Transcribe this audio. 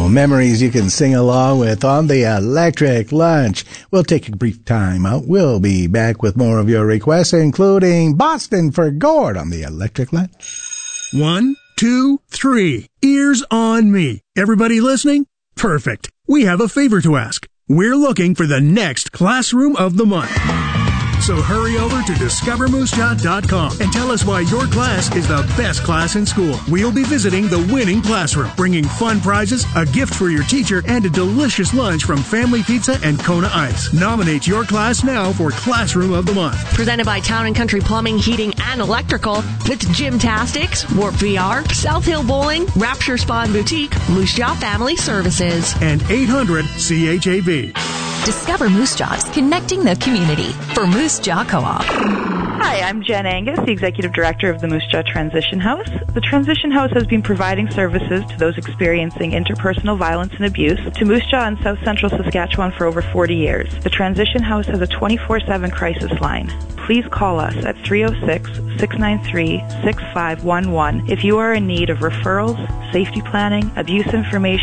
Oh, memories you can sing along with on the Electric Lunch. We'll take a brief time out. We'll be back with more of your requests, including Boston for Gord on the Electric Lunch. 1, 2, 3. Ears on me. Everybody listening? Perfect. We have a favor to ask. We're looking for the next Classroom of the Month. So hurry over to discovermoosejaw.com and tell us why your class is the best class in school. We'll be visiting the winning classroom, bringing fun prizes, a gift for your teacher, and a delicious lunch from Family Pizza and Kona Ice. Nominate your class now for Classroom of the Month. Presented by Town & Country Plumbing, Heating, and Electrical with Gymtastics, Warp VR, South Hill Bowling, Rapture Spa and Boutique, Moose Jaw Family Services, and 800 CHAV. Discover Moose Jaws, connecting the community for Moose Jaw Co-op. Hi, I'm Jen Angus, the Executive Director of the Moose Jaw Transition House. The Transition House has been providing services to those experiencing interpersonal violence and abuse to Moose Jaw and South Central Saskatchewan for over 40 years. The Transition House has a 24/7 crisis line. Please call us at 306-693-6511 if you are in need of referrals, safety planning, abuse information,